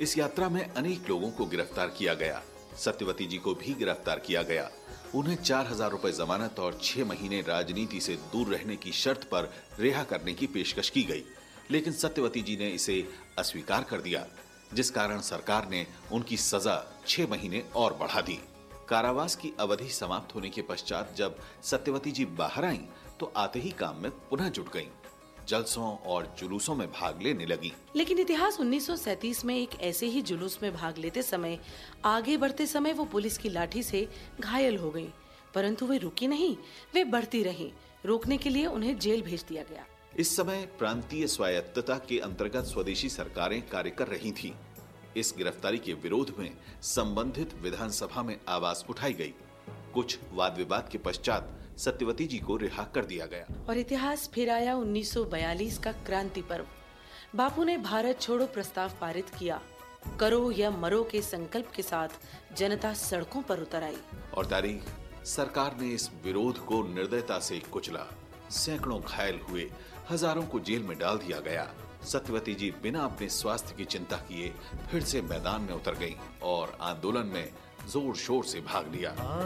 इस यात्रा में अनेक लोगों को गिरफ्तार किया गया। सत्यवती जी को भी गिरफ्तार किया गया। उन्हें 4000 रुपए जमानत और 6 महीने राजनीति से दूर रहने की शर्त पर रिहा करने की पेशकश की गई, लेकिन सत्यवती जी ने इसे अस्वीकार कर दिया, जिस कारण सरकार ने उनकी सजा 6 महीने और बढ़ा दी। कारावास की अवधि समाप्त होने के पश्चात जब सत्यवती जी बाहर आईं, तो आते ही काम में पुनः जुट गईं। जलसों और जुलूसों में भाग लेने लगी। लेकिन इतिहास 1937 में एक ऐसे ही जुलूस में भाग लेते समय आगे बढ़ते समय वो पुलिस की लाठी से घायल हो गईं, परंतु वे रुकी नहीं, वे बढ़ती रहीं। रोकने के लिए उन्हें जेल भेज दिया गया। इस समय प्रांतीय स्वायत्तता के अंतर्गत स्वदेशी सरकारें कार्य कर रही थीं। इस गिरफ्तारी के विरोध में संबंधित विधानसभा में आवाज उठाई गई। कुछ वाद विवाद के पश्चात सत्यवती जी को रिहा कर दिया गया। और इतिहास फिर आया 1942 का क्रांति पर्व। बापू ने भारत छोड़ो प्रस्ताव पारित किया। करो या मरो के संकल्प के साथ जनता सड़कों पर उतर आई। और तारीख, सरकार ने इस विरोध को निर्दयता से कुचला। सैकड़ों घायल हुए, हजारों को जेल में डाल दिया गया। सत्यवती जी बिना अपने स्वास्थ्य की चिंता किए फिर से मैदान में उतर गईं और आंदोलन में जोर शोर से भाग लिया।